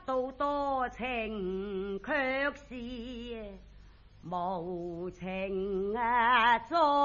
到多情，卻是無情中